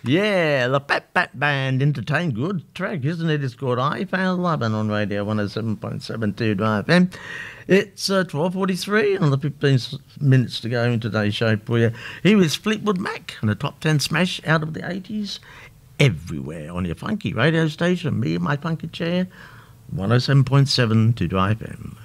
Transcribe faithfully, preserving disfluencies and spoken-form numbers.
Yeah, the Pat Pat Band entertained. Good track, isn't it? It's called I Found Love and on Radio one oh seven point seven two F M. It's uh, twelve forty-three and the fifteen minutes to go in today's show for you. Here is Fleetwood Mac and a top ten smash out of the eighties everywhere on your funky radio station. Me and my funky chair, one oh seven point seven to F M.